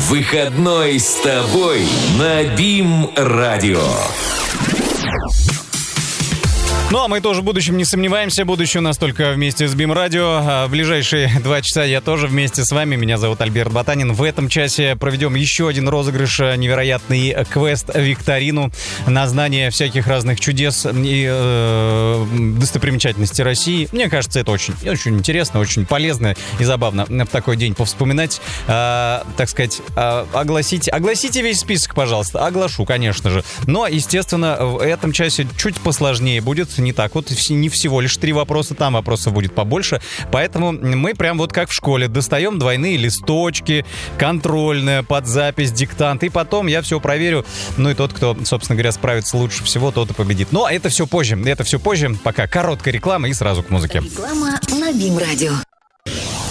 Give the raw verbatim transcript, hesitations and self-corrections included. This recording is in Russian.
Выходной с тобой на БИМ-радио. Ну, а мы тоже в будущем не сомневаемся. Будущее у нас только вместе с БИМ-радио. А в ближайшие два часа я тоже вместе с вами. Меня зовут Альберт Ботанин. В этом часе проведем еще один розыгрыш, невероятный квест-викторину на знание всяких разных чудес и э, достопримечательностей России. Мне кажется, это очень, очень интересно, очень полезно и забавно в такой день повспоминать. Э, так сказать, э, огласите, огласите весь список, пожалуйста. Оглашу, конечно же. Но, естественно, в этом часе чуть посложнее будет. Не так вот, не всего лишь три вопроса, там вопросов будет побольше. Поэтому мы прям вот как в школе достаем двойные листочки, контрольная под запись, диктант. И потом я все проверю. Ну и тот, кто, собственно говоря, справится лучше всего, тот и победит. Но это все позже. Это все позже. Пока короткая реклама и сразу к музыке. Реклама на БИМ-радио.